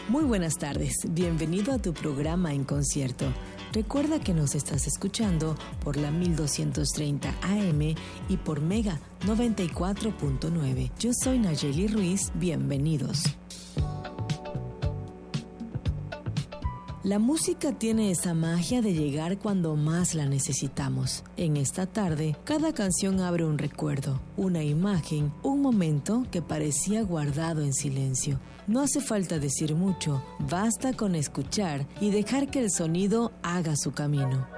Muy buenas tardes, bienvenido a tu programa En Concierto. Recuerda que nos estás escuchando por la 1230 AM y por Mega 94.9. Yo soy Nayeli Ruiz, bienvenidos. La música tiene esa magia de llegar cuando más la necesitamos. En esta tarde, cada canción abre un recuerdo, una imagen, un momento que parecía guardado en silencio. No hace falta decir mucho, basta con escuchar y dejar que el sonido haga su camino.